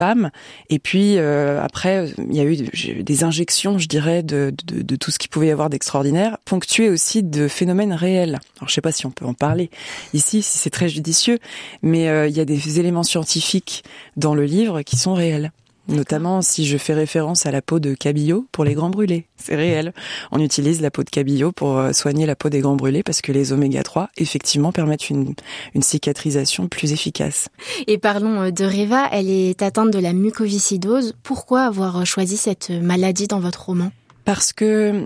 femme. Et puis après, il y a eu des injections, je dirais, de tout ce qu'il pouvait y avoir d'extraordinaire, ponctuées aussi de phénomènes réels. Alors je sais pas si on peut en parler ici, si c'est très judicieux, mais il y a des éléments scientifiques dans le livre qui sont réels. Notamment si je fais référence à la peau de cabillaud pour les grands brûlés. C'est réel. On utilise la peau de cabillaud pour soigner la peau des grands brûlés parce que les oméga 3, effectivement, permettent une cicatrisation plus efficace. Et parlons de Reva, elle est atteinte de la mucoviscidose. Pourquoi avoir choisi cette maladie dans votre roman ? Parce que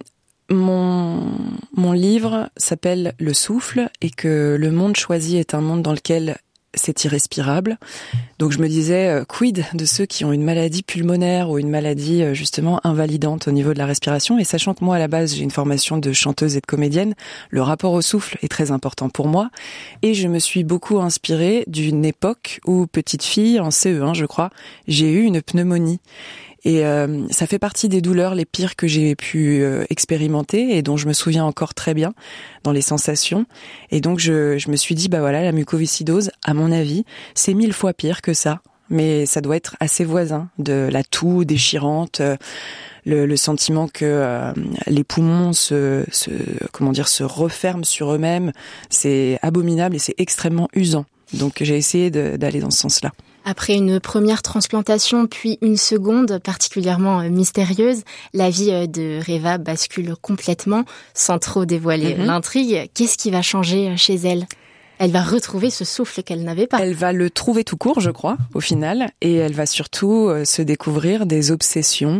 mon livre s'appelle Le Souffle et que le monde choisi est un monde dans lequel c'est irrespirable. Donc je me disais, quid de ceux qui ont une maladie pulmonaire ou une maladie justement invalidante au niveau de la respiration. Et sachant que moi à la base j'ai une formation de chanteuse et de comédienne, le rapport au souffle est très important pour moi. Et je me suis beaucoup inspirée d'une époque où, petite fille, en CE1 je crois, j'ai eu une pneumonie. Et ça fait partie des douleurs les pires que j'ai pu expérimenter et dont je me souviens encore très bien dans les sensations. Et donc je me suis dit, bah voilà, la mucoviscidose, à mon avis, c'est 1000 fois pire que ça. Mais ça doit être assez voisin de la toux déchirante, le sentiment que les poumons se referment sur eux-mêmes. C'est abominable et c'est extrêmement usant. Donc j'ai essayé d'aller dans ce sens-là. Après une première transplantation, puis une seconde particulièrement mystérieuse, la vie de Reva bascule complètement, sans trop dévoiler l'intrigue. Qu'est-ce qui va changer chez elle ? Elle va retrouver ce souffle qu'elle n'avait pas. Elle va le trouver tout court, je crois, au final, et elle va surtout se découvrir des obsessions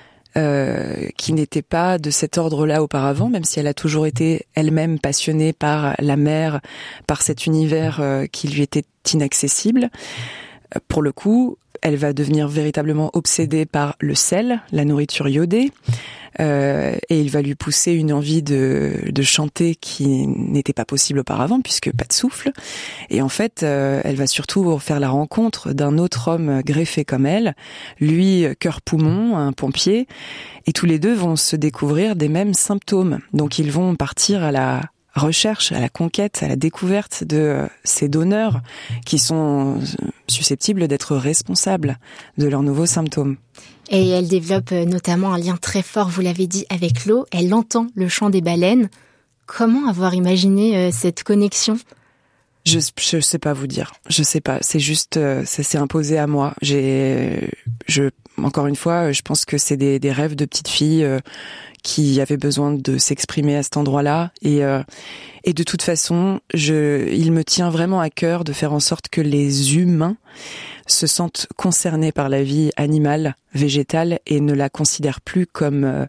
qui n'étaient pas de cet ordre-là auparavant, même si elle a toujours été elle-même passionnée par la mer, par cet univers qui lui était inaccessible. Pour le coup, elle va devenir véritablement obsédée par le sel, la nourriture iodée, et il va lui pousser une envie de chanter qui n'était pas possible auparavant, puisque pas de souffle. Et en fait, elle va surtout faire la rencontre d'un autre homme greffé comme elle, lui, cœur-poumon, un pompier, et tous les deux vont se découvrir des mêmes symptômes. Donc ils vont partir à la recherche, à la conquête, à la découverte de ces donneurs qui sont susceptibles d'être responsables de leurs nouveaux symptômes. Et elle développe notamment un lien très fort, vous l'avez dit, avec l'eau. Elle entend le chant des baleines. Comment avoir imaginé cette connexion ? Je sais pas vous dire. Je sais pas. C'est juste, ça s'est imposé à moi. Encore une fois, je pense que c'est des rêves de petite fille qui avaient besoin de s'exprimer à cet endroit-là. Et de toute façon, il me tient vraiment à cœur de faire en sorte que les humains se sentent concernés par la vie animale, végétale, et ne la considèrent plus comme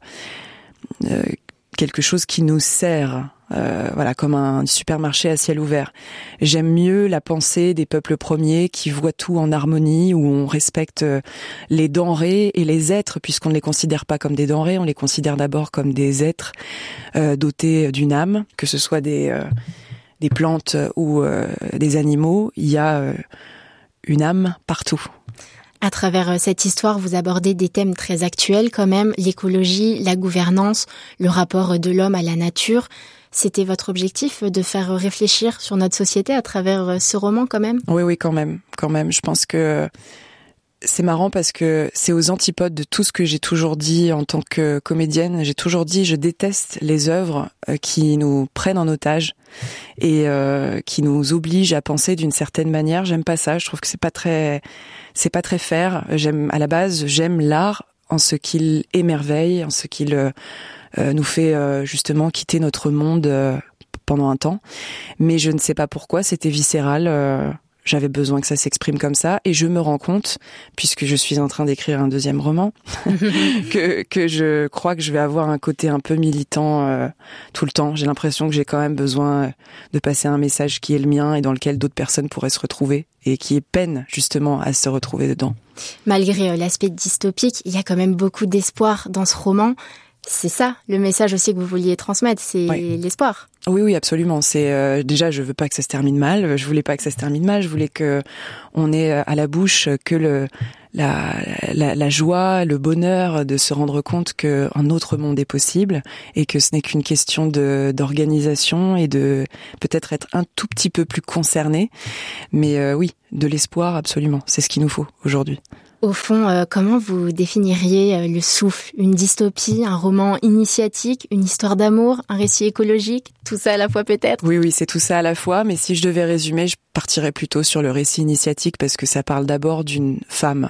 quelque chose qui nous sert. Comme un supermarché à ciel ouvert. J'aime mieux la pensée des peuples premiers qui voient tout en harmonie, où on respecte les denrées et les êtres, puisqu'on ne les considère pas comme des denrées, on les considère d'abord comme des êtres dotés d'une âme, que ce soit des plantes ou des animaux. Il y a une âme partout. À travers cette histoire, vous abordez des thèmes très actuels quand même, l'écologie, la gouvernance, le rapport de l'homme à la nature. C'était votre objectif de faire réfléchir sur notre société à travers ce roman quand même ? Oui, quand même. Je pense que c'est marrant parce que c'est aux antipodes de tout ce que j'ai toujours dit en tant que comédienne. J'ai toujours dit, je déteste les œuvres qui nous prennent en otage et qui nous obligent à penser d'une certaine manière. J'aime pas ça. Je trouve que c'est pas très fair. À la base, j'aime l'art en ce qu'il émerveille, en ce qu'il nous fait justement quitter notre monde pendant un temps. Mais je ne sais pas pourquoi, c'était viscéral. J'avais besoin que ça s'exprime comme ça. Et je me rends compte, puisque je suis en train d'écrire un deuxième roman, que je crois que je vais avoir un côté un peu militant tout le temps. J'ai l'impression que j'ai quand même besoin de passer un message qui est le mien et dans lequel d'autres personnes pourraient se retrouver et qui peine justement à se retrouver dedans. Malgré l'aspect dystopique, il y a quand même beaucoup d'espoir dans ce roman. C'est ça, le message aussi que vous vouliez transmettre, c'est l'espoir. Oui, absolument. C'est déjà, je veux pas que ça se termine mal. Je voulais pas que ça se termine mal. Je voulais que on ait à la bouche que la joie, le bonheur de se rendre compte que un autre monde est possible et que ce n'est qu'une question d'organisation et de peut-être être un tout petit peu plus concerné. Mais oui, de l'espoir, absolument. C'est ce qu'il nous faut aujourd'hui. Au fond, comment vous définiriez Le Souffle? Une dystopie, un roman initiatique, une histoire d'amour, un récit écologique? Tout ça à la fois peut-être? Oui, c'est tout ça à la fois, mais si je devais résumer, je partirais plutôt sur le récit initiatique parce que ça parle d'abord d'une femme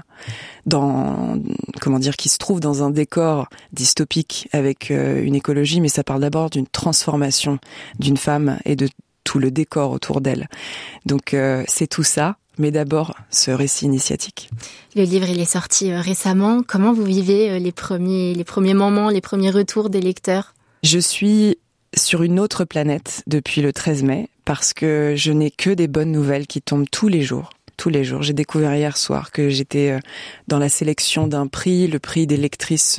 qui se trouve dans un décor dystopique avec une écologie, mais ça parle d'abord d'une transformation d'une femme et de tout le décor autour d'elle. Donc c'est tout ça. Mais d'abord, ce récit initiatique. Le livre, il est sorti récemment. Comment vous vivez les premiers moments, les premiers retours des lecteurs? Je suis sur une autre planète depuis le 13 mai parce que je n'ai que des bonnes nouvelles qui tombent tous les jours. Tous les jours. J'ai découvert hier soir que j'étais dans la sélection d'un prix, le prix des lectrices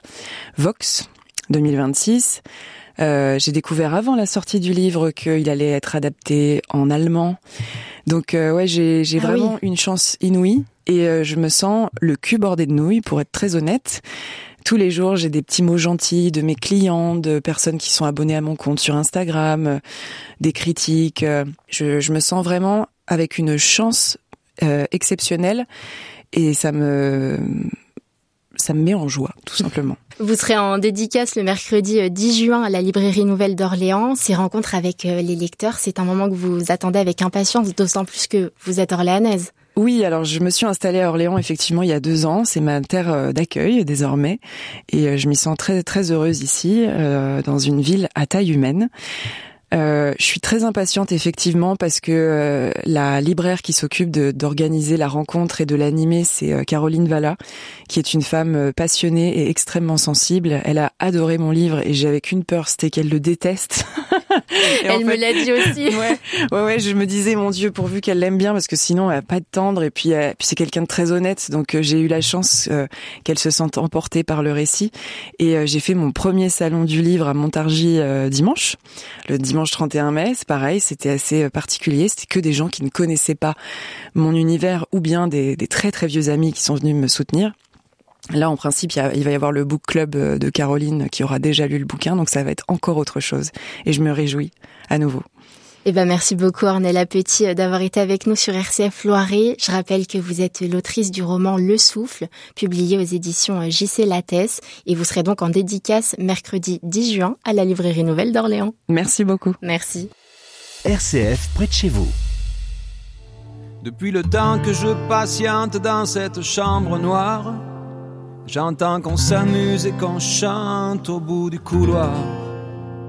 Vox 2026. J'ai découvert avant la sortie du livre qu'il allait être adapté en allemand. Donc j'ai vraiment une chance inouïe et je me sens le cul bordé de nouilles, pour être très honnête. Tous les jours, j'ai des petits mots gentils de mes clients, de personnes qui sont abonnées à mon compte sur Instagram, des critiques. Je me sens vraiment avec une chance exceptionnelle et ça me met en joie, tout simplement. Vous serez en dédicace le mercredi 10 juin à la librairie Nouvelle d'Orléans. Ces rencontres avec les lecteurs, c'est un moment que vous attendez avec impatience, d'autant plus que vous êtes orléanaise. Oui, alors je me suis installée à Orléans effectivement il y a 2 ans. C'est ma terre d'accueil désormais. Et je m'y sens très, très heureuse ici, dans une ville à taille humaine. Je suis très impatiente effectivement parce que la libraire qui s'occupe d'organiser la rencontre et de l'animer, c'est Caroline Valla, qui est une femme passionnée et extrêmement sensible. Elle a adoré mon livre et j'avais qu'une peur, c'était qu'elle le déteste. Elle me l'a dit aussi. Ouais, je me disais mon Dieu, pourvu qu'elle l'aime bien parce que sinon elle va pas être tendre et puis c'est quelqu'un de très honnête, donc j'ai eu la chance qu'elle se sente emportée par le récit et j'ai fait mon premier salon du livre à Montargis dimanche. Le dimanche 31 mai, c'est pareil, c'était assez particulier. C'était que des gens qui ne connaissaient pas mon univers ou bien des très très vieux amis qui sont venus me soutenir. Là, en principe, il va y avoir le book club de Caroline qui aura déjà lu le bouquin, donc ça va être encore autre chose. Et je me réjouis à nouveau. Merci beaucoup Ornella Petit d'avoir été avec nous sur RCF Loiret. Je rappelle que vous êtes l'autrice du roman Le Souffle, publié aux éditions J.C. Lattès, et vous serez donc en dédicace mercredi 10 juin à la librairie Nouvelle d'Orléans. Merci beaucoup. Merci. RCF près de chez vous. Depuis le temps que je patiente dans cette chambre noire, j'entends qu'on s'amuse et qu'on chante au bout du couloir.